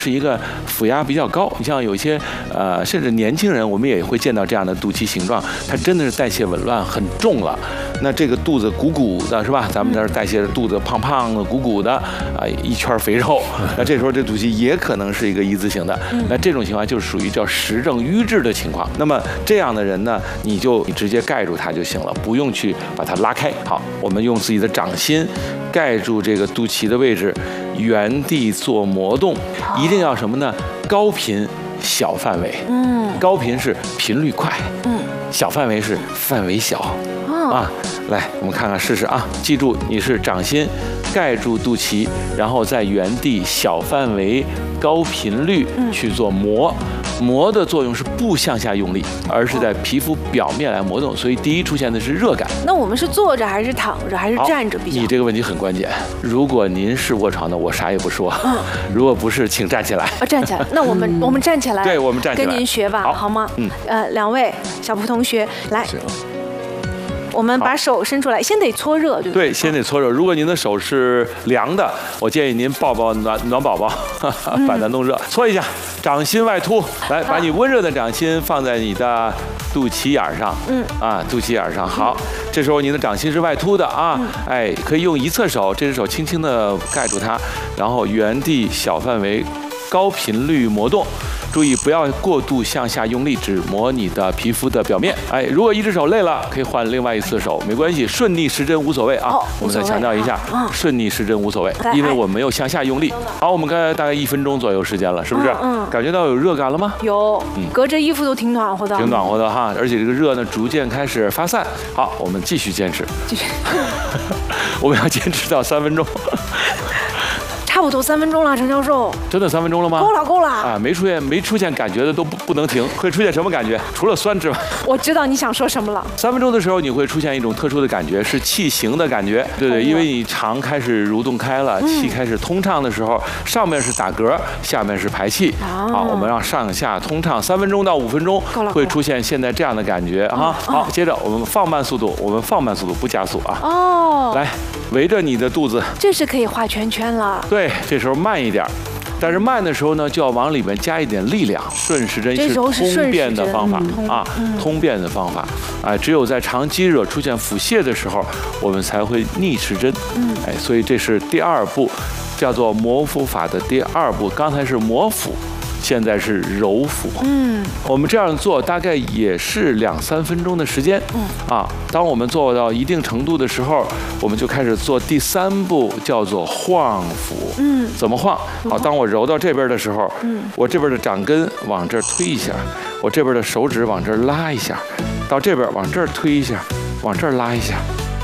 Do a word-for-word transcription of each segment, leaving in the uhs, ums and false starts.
是一个腹压比较高，你像有些呃，甚至年轻人，我们也会见到这样的肚脐形状，它真的是代谢紊乱很重了。那这个肚子鼓鼓的，是吧？咱们这儿代谢的肚子胖胖的、鼓鼓的，啊、呃，一圈肥肉。那这时候这肚脐也可能是一个一字形的。那这种情况就是属于叫实证瘀滞的情况。那么这样的人呢，你就你直接盖住它就行了，不用去把它拉开。好，我们用自己的掌心盖住这个肚脐的位置，原地做磨动，一定要什么呢？高频小范围。嗯，高频是频率快，嗯，小范围是范围小。啊，来，我们看看试试啊！记住，你是掌心盖住肚脐，然后在原地小范围、高频率去做磨。磨的作用是不向下用力，而是在皮肤表面来磨动，所以第一出现的是热感。 那我们是坐着还是躺着还是站着比较好？ 你这个问题很关键。如果您是卧床的，我啥也不说；嗯、如果不是，请站起来。 啊，站起来。那我们、嗯、我们站起来。 对，我们站起来， 跟您学吧，好, 好吗？嗯。呃，两位小蒲同学，来。我们把手伸出来，先得搓热，对不对？ 对，先得搓热。如果您的手是凉的，我建议您抱抱暖暖宝宝，把它弄热，搓一下，掌心外凸，来，把你温热的掌心放在你的肚脐眼上，嗯，啊，肚脐眼上。好，这时候您的掌心是外凸的啊，哎，可以用一侧手，这只手轻轻的盖住它，然后原地小范围、高频率磨动。注意不要过度向下用力，只磨你的皮肤的表面。哎，如果一只手累了，可以换另外一次手，没关系，顺逆时针无所谓啊。哦、我们再强调一下，啊、顺逆时针无所谓，因为我们没有向下用力。好，我们刚才大概一分钟左右时间了，是不是？嗯。感觉到有热感了吗？ 有，嗯，隔着衣服都挺暖和的。 挺暖和的哈，而且这个热呢逐渐开始发散。好，我们继续坚持。继续。我们要坚持到三分钟。 差不多三分钟了，陈教授。 真的三分钟了吗？ 够了，够了。 啊，没出现没出现感觉的都不不能停，会出现什么感觉？除了酸之外。 我知道你想说什么了。 三分钟的时候，你会出现一种特殊的感觉，是气行的感觉。对对，因为你肠开始蠕动开了，气开始通畅的时候，上面是打嗝，下面是排气。好，我们让上下通畅，三分钟到五分钟会出现现在这样的感觉啊。好，接着我们放慢速度，我们放慢速度，不加速啊。哦。来，围着你的肚子。 这是可以画圈圈了。 对。对，这时候慢一点，但是慢的时候呢，就要往里面加一点力量。顺时针是通便的方法啊，通便的方法。哎，只有在肠积热出现腹泻的时候，我们才会逆时针。嗯，哎，所以这是第二步，叫做摩腹法的第二步。刚才是摩腹。现在是揉腹，嗯，我们这样做大概也是两三分钟的时间，嗯，啊，当我们做到一定程度的时候，我们就开始做第三步，叫做晃腹，嗯，怎么晃？好，当我揉到这边的时候，嗯，我这边的掌根往这儿推一下，我这边的手指往这儿拉一下，到这边往这儿推一下，往这儿拉一下。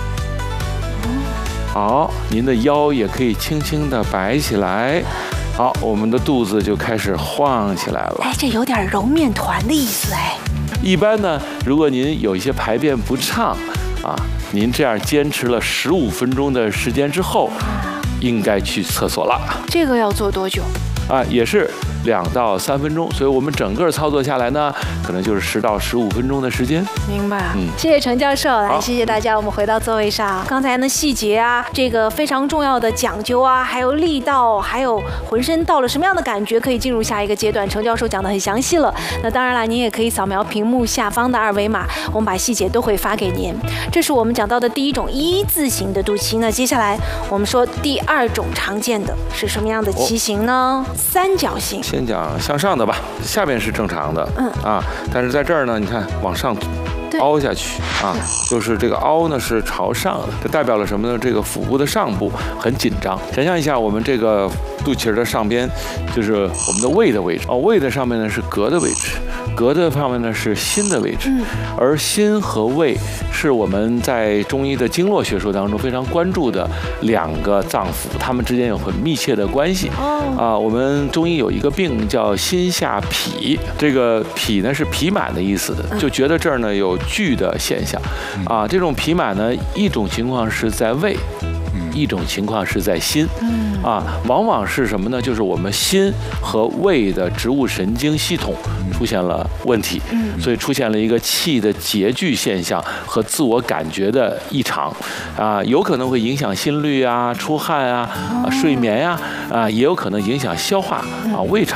好，您的腰也可以轻轻地摆起来。好，我们的肚子就开始晃起来了。 哎，这有点揉面团的意思哎。 一般呢，如果您有一些排便不畅啊，您这样坚持了十五分钟的时间之后，应该去厕所了。 这个要做多久？ 啊，也是两到三分钟，所以我们整个操作下来呢，可能就是十到十五分钟的时间。 明白，嗯，谢谢陈教授，来，谢谢大家，我们回到座位上。刚才呢，细节啊，这个非常重要的讲究啊，还有力道，还有浑身到了什么样的感觉，可以进入下一个阶段。陈教授讲得很详细了。那当然了，您也可以扫描屏幕下方的二维码，我们把细节都会发给您。这是我们讲到的第一种一字形的肚脐。那接下来我们说第二种常见的是什么样的畸形呢？哦、三角形。 先讲向上的吧，下面是正常的，嗯啊，但是在这儿呢，你看往上凹下去啊，就是这个凹呢是朝上的，这代表了什么呢？这个腹部的上部很紧张。想象一下，我们这个肚脐的上边就是我们的胃的位置，哦，胃的上面呢是膈的位置，膈的上面呢是心的位置，而心和胃是我们在中医的经络学说当中非常关注的两个脏腑，它们之间有很密切的关系。啊，我们中医有一个病叫心下痞，这个痞呢是痞满的意思，就觉得这儿呢有聚的现象。啊，这种痞满呢，一种情况是在胃，一种情况是在心。 啊，往往是什么呢？就是我们心和胃的植物神经系统出现了问题，所以出现了一个气的拮据现象和自我感觉的异常，啊，有可能会影响心率啊、出汗啊、啊睡眠呀，啊，也有可能影响消化啊、胃肠。